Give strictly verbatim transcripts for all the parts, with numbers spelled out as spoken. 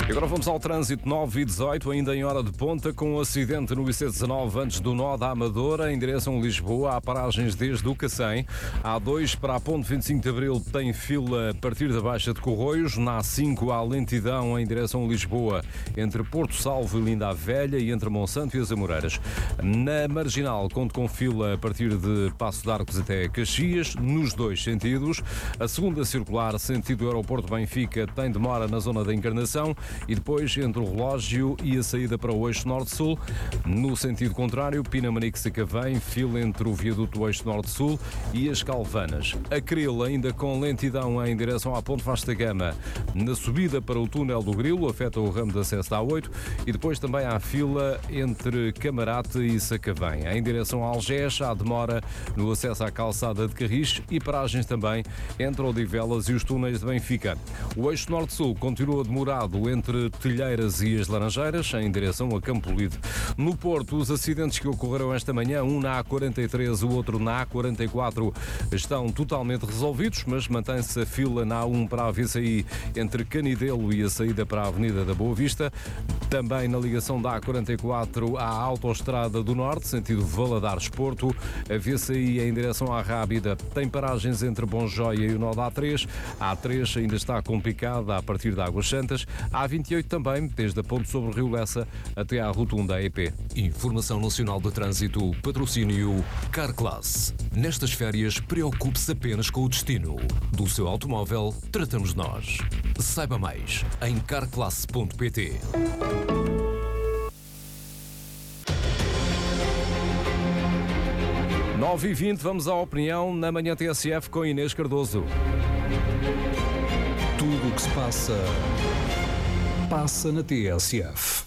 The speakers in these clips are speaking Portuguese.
E agora vamos ao trânsito. Nove e dezoito, ainda em hora de ponta, com um acidente no I C dezanove antes do nó da Amadora, em direção a Lisboa. Há paragens desde o Cacém. A A dois para a ponte vinte e cinco de Abril tem fila a partir da Baixa de Corroios. Na A cinco há lentidão em direção a Lisboa, entre Porto Salvo e Linda a Velha e entre Monsanto e as Amoreiras. Na Marginal, conto com fila a partir de Passo de Arcos até Caxias, nos dois sentidos. A segunda circular, sentido Aeroporto Benfica, tem demora na zona da Encarnação. E depois, entre o relógio e a saída para o eixo norte-sul, no sentido contrário, Pinamanique-Sacavém, fila entre o viaduto eixo norte-sul e as Calvanas. Acril, ainda com lentidão em direção à Ponte Vasta Gama, na subida para o túnel do Grilo, afeta o ramo de acesso da A oito, e depois também há fila entre Camarate e Sacavém. Em direção a Algés, há demora no acesso à calçada de Carris e paragens também entre Odivelas e os túneis de Benfica. O eixo norte-sul continua demorado entre entre Telheiras e as Laranjeiras, em direção a Campo Lido. No Porto, os acidentes que ocorreram esta manhã, um na A quarenta e três, o outro na A quarenta e quatro, estão totalmente resolvidos, mas mantém-se a fila na A um para a V C I entre Canidelo e a saída para a Avenida da Boa Vista. Também na ligação da A quarenta e quatro à Autoestrada do Norte, sentido Valadares-Porto. A V C I em direção à Rábida tem paragens entre Bonjóia e o nó da A três. A A três ainda está complicada a partir de Águas Santas. A A vinte e oito também, desde a ponte sobre o Rio Lessa até à rotunda E P. Informação Nacional de Trânsito, patrocínio Carclass. Nestas férias, preocupe-se apenas com o destino. Do seu automóvel, tratamos nós. Saiba mais em carclass ponto pt. nove e vinte, vamos à opinião na Manhã T S F com Inês Cardoso. Tudo o que se passa, passa na T S F.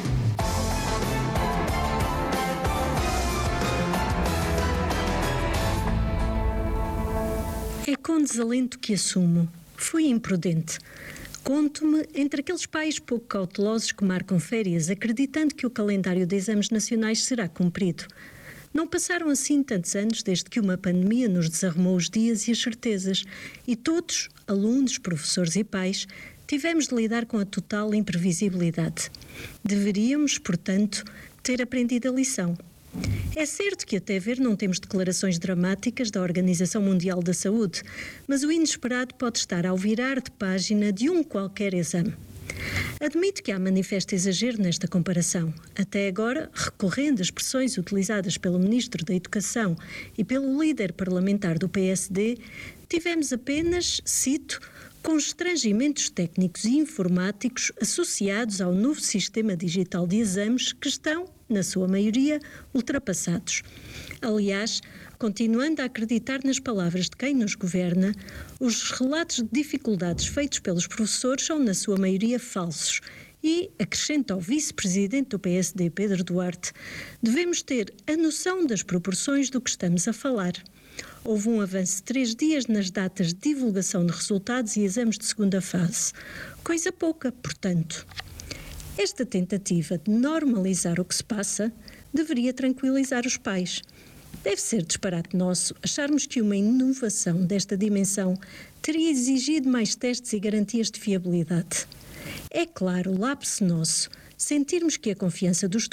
É com desalento que assumo. Fui imprudente. Conto-me entre aqueles pais pouco cautelosos que marcam férias, acreditando que o calendário de exames nacionais será cumprido. Não passaram assim tantos anos desde que uma pandemia nos desarrumou os dias e as certezas, e todos, alunos, professores e pais, tivemos de lidar com a total imprevisibilidade. Deveríamos, portanto, ter aprendido a lição. É certo que até ver não temos declarações dramáticas da Organização Mundial da Saúde, mas o inesperado pode estar ao virar de página de um qualquer exame. Admito que há manifesto exagero nesta comparação. Até agora, recorrendo às expressões utilizadas pelo Ministro da Educação e pelo líder parlamentar do P S D, tivemos apenas, cito, constrangimentos técnicos e informáticos associados ao novo sistema digital de exames que estão, na sua maioria, ultrapassados. Aliás, continuando a acreditar nas palavras de quem nos governa, os relatos de dificuldades feitos pelos professores são, na sua maioria, falsos. E, acrescenta ao vice-presidente do P S D, Pedro Duarte, devemos ter a noção das proporções do que estamos a falar. Houve um avanço de três dias nas datas de divulgação de resultados e exames de segunda fase. Coisa pouca, portanto. Esta tentativa de normalizar o que se passa deveria tranquilizar os pais. Deve ser disparate nosso acharmos que uma inovação desta dimensão teria exigido mais testes e garantias de fiabilidade. É claro, lápis nosso, sentirmos que a confiança dos